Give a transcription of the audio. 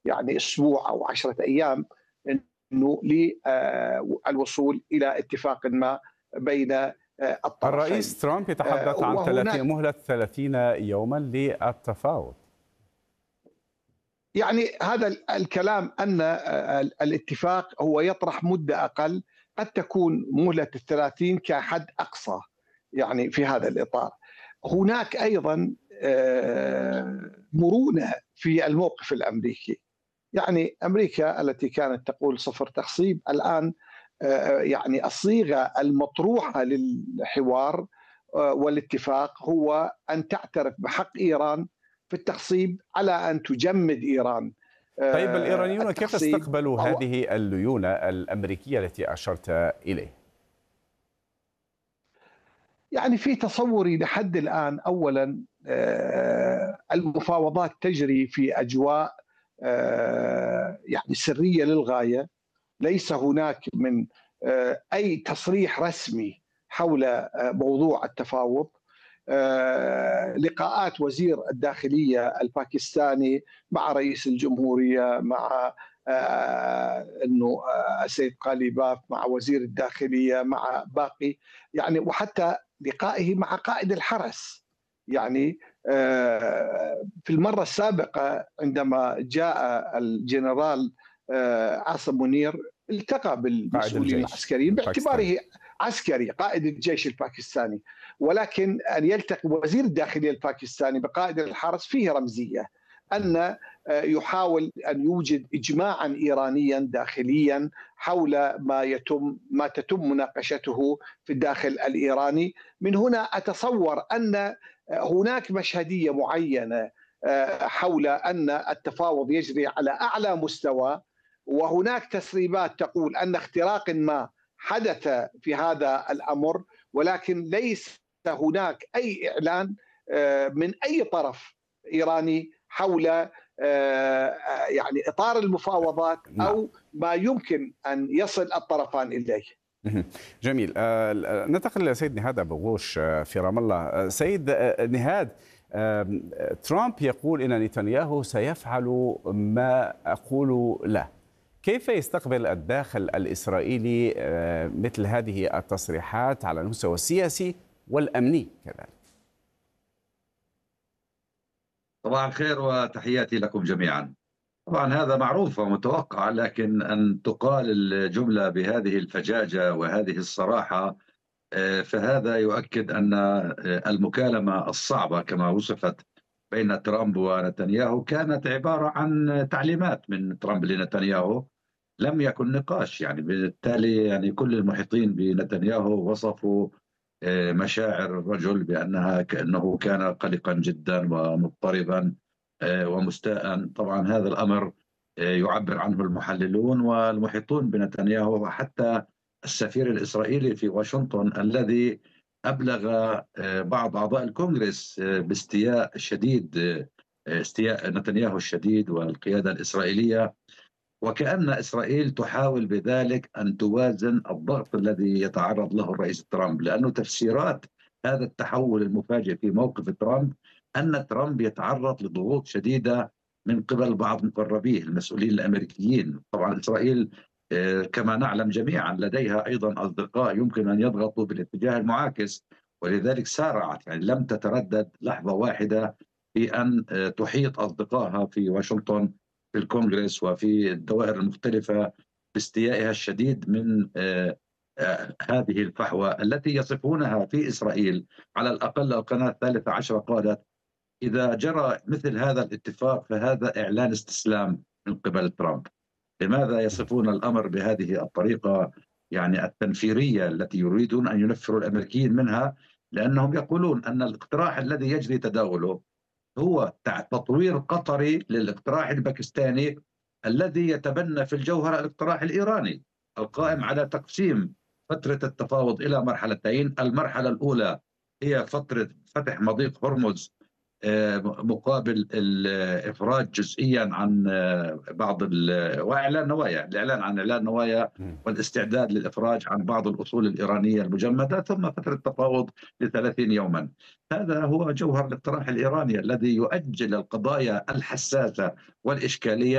يعني أسبوع أو 10 أيام إنه للوصول إلى اتفاق ما بين الطرفين. الرئيس ترامب يتحدث عن وهناك مهلة 30 يوما للتفاوض. يعني هذا الكلام أن الاتفاق هو يطرح مدة أقل، قد تكون مهلة ال30 كحد أقصى يعني في هذا الإطار. هناك أيضا مرونة في الموقف الأمريكي. يعني أمريكا التي كانت تقول صفر تخصيب الآن يعني الصيغة المطروحة للحوار والاتفاق هو أن تعترف بحق إيران في التخصيب على أن تجمد إيران طيب الإيرانيون كيف التخصيب. استقبلوا وهو هذه الليونة الأمريكية التي أشرت إليه؟ يعني في تصوري لحد الآن أولا المفاوضات تجري في أجواء يعني سرية للغاية. ليس هناك من أي تصريح رسمي حول موضوع التفاوض. لقاءات وزير الداخلية الباكستاني مع رئيس الجمهورية، مع انه السيد قاليباف، مع وزير الداخلية، مع باقي يعني، وحتى لقائه مع قائد الحرس. يعني في المرة السابقة عندما جاء الجنرال عاصم منير التقى قائد بالمسؤولين الجيش العسكريين الباكستاني. باعتباره عسكري، قائد الجيش الباكستاني. ولكن أن يلتقي وزير الداخلية الباكستاني بقائد الحرس فيه رمزية أن يحاول أن يوجد إجماعا إيرانيا داخليا حول ما تتم مناقشته في الداخل الإيراني. من هنا أتصور أن هناك مشهدية معينة حول أن التفاوض يجري على أعلى مستوى، وهناك تسريبات تقول أن اختراق ما حدث في هذا الأمر، ولكن ليس هناك أي إعلان من أي طرف إيراني حول يعني إطار المفاوضات نعم. أو ما يمكن أن يصل الطرفان إليه. جميل. ننتقل إلى سيد نهاد أبو غوش في رام الله. سيد نهاد، ترامب يقول إن نتنياهو سيفعل ما أقول له. كيف يستقبل الداخل الإسرائيلي مثل هذه التصريحات على المستوى السياسي والأمني كذلك؟ صباح الخير وتحياتي لكم جميعا. طبعا هذا معروف ومتوقع، لكن أن تقال الجملة بهذه الفجاجة وهذه الصراحة فهذا يؤكد أن المكالمة الصعبة كما وصفت بين ترامب ونتنياهو كانت عبارة عن تعليمات من ترامب لنتنياهو، لم يكن نقاش. يعني بالتالي يعني كل المحيطين بنتنياهو وصفوا مشاعر الرجل كأنه كان قلقا جدا ومضطربا ومستاء. طبعا هذا الأمر يعبر عنه المحللون والمحيطون بنتنياهو، وحتى السفير الإسرائيلي في واشنطن الذي أبلغ بعض أعضاء الكونغرس باستياء شديد، استياء نتنياهو الشديد والقيادة الإسرائيلية، وكأن إسرائيل تحاول بذلك أن توازن الضغط الذي يتعرض له الرئيس ترامب، لأنه تفسيرات هذا التحول المفاجئ في موقف ترامب أن ترامب يتعرض لضغوط شديدة من قبل بعض مقربيه المسؤولين الأمريكيين. طبعا إسرائيل كما نعلم جميعا لديها أيضا أصدقاء يمكن أن يضغطوا بالاتجاه المعاكس، ولذلك سارعت، يعني لم تتردد لحظة واحدة في أن تحيط أصدقائها في واشنطن في الكونغرس وفي الدوائر المختلفة باستيائها الشديد من هذه الفحوى التي يصفونها في إسرائيل. على الأقل القناة الثالثة عشرة قالت إذا جرى مثل هذا الاتفاق فهذا إعلان استسلام من قبل ترامب. لماذا يصفون الأمر بهذه الطريقة يعني التنفيرية التي يريدون أن ينفروا الأمريكيين منها؟ لأنهم يقولون أن الاقتراح الذي يجري تداوله هو تطوير قطري للاقتراح الباكستاني الذي يتبنى في الجوهر الاقتراح الإيراني القائم على تقسيم فترة التفاوض إلى مرحلتين. المرحلة الأولى هي فترة فتح مضيق هرمز مقابل الإفراج جزئيا عن بعض وإعلان نوايا، الإعلان عن إعلان نوايا والاستعداد للإفراج عن بعض الأصول الإيرانية المجمدة، ثم فترة تفاوض ل30 يوما. هذا هو جوهر الاقتراح الإيراني الذي يؤجل القضايا الحساسة والإشكالية